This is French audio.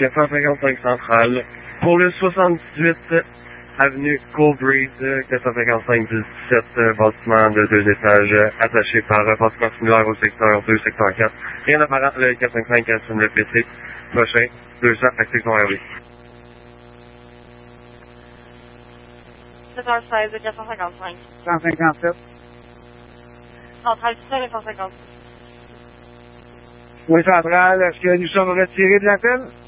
455 centrale. Pour le 78 avenue Cold-Breeze, 455-17, bâtiment de 2 étages, attaché par bâtiment similaire au secteur 2, secteur 4. Rien d'apparent, le 455 sur le PC. Prochain, 200, actif ton RV. 7h16, 455. 157. Centrale 17 et 150. Oui, centrale, est-ce que nous sommes retirés de l'appel?